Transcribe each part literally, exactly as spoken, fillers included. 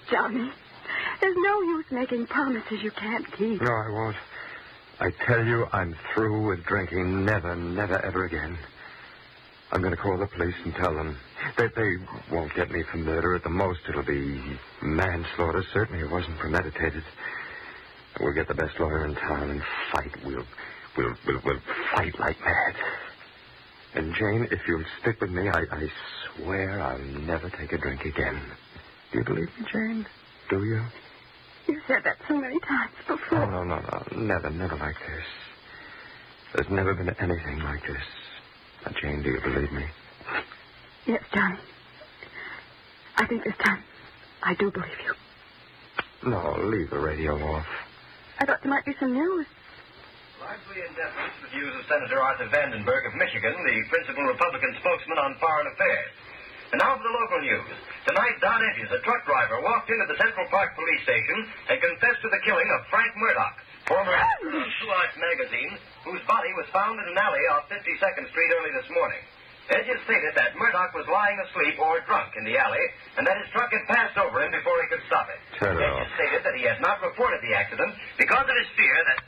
Johnny. There's no use making promises you can't keep. No, I won't. I tell you, I'm through with drinking. Never, never, ever again. I'm going to call the police and tell them. They, they won't get me for murder. At the most, it'll be manslaughter. Certainly it wasn't premeditated. We'll get the best lawyer in town and fight. We'll, we'll, we'll, we'll fight like mad. And, Jane, if you'll stick with me, I, I swear I'll never take a drink again. Do you believe me, Jane? Do you? You said that so many times before. No, no, no, no. Never, never like this. There's never been anything like this. Now, Jane, do you believe me? Yes, Johnny. I think this time I do believe you. No, leave the radio off. I thought there might be some news. Largely in deference to the views of Senator Arthur Vandenberg of Michigan, the principal Republican spokesman on foreign affairs. And now for the local news. Tonight, Don Edges, a truck driver, walked into the Central Park police station and confessed to the killing of Frank Murdoch, former editor of Two Arts magazine, whose body was found in an alley off fifty-second Street early this morning. Edges stated that Murdoch was lying asleep or drunk in the alley, and that his truck had passed over him before he could stop it. Turn it Edges off. stated that he had not reported the accident because of his fear that...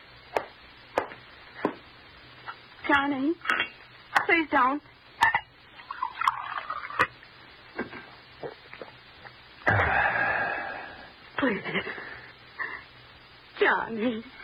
Johnny, please don't. Please. Johnny.